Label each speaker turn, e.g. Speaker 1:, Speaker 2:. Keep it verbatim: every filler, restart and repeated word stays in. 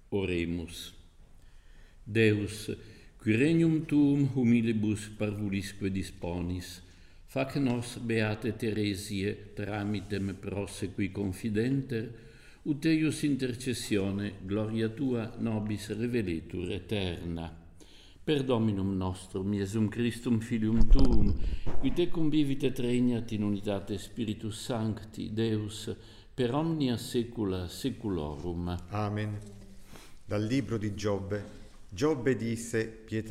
Speaker 1: Oremus. Deus, qui regnum tuum humilibus parvulisque disponis, fac nos beate Theresie tramitem prosequi confidenter, ut eius intercessione gloria tua nobis reveletur eterna. Per Dominum nostrum, Iesum Christum, Filium tuum, qui te convivit et regnat in unitate Spiritus Sancti, Deus, per omnia saecula saeculorum.
Speaker 2: Amen. Dal libro di Giobbe. Giobbe disse: pietà